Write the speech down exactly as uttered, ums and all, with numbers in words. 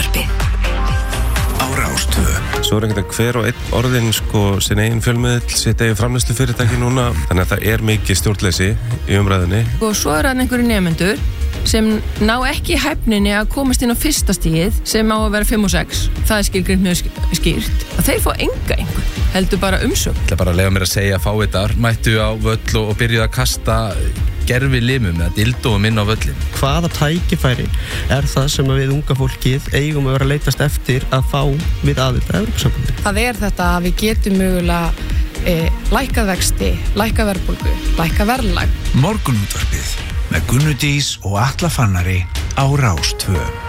Morgunútvarpið á Rás tvö. Svo er einhvern veginn hver og einn orðin sko sin eigin fjölmiðl, sitt eigin framleiðslu fyrirtæki núna, þannig að það er mikið stjórnleysi í umræðinni. Og svo er hann einhverju nemendur sem ná ekki hæfninni að komast inn á fyrsta stigið sem á að vera fimm og sex. Það er skilgreint mjög skýrt. Og þeir fá enga einhver, heldur bara umsögn. Það er bara að lega mér að segja að fáiðar mættu á völl og, og byrjuðu að kasta gerfi limum eða dildóum inn á völlin. Hvaða tækifæri er það sem við unga fólkið eigum að vera að leitast eftir að fá við aðild að Evrópusambandinu? Það er þetta að við getum mögulega e, lækkað vexti, lækkað verðbólgu, lækkað verðlag. Morgunútvarpið með Gunnu Dís og Atla Fannari á Rás tvö.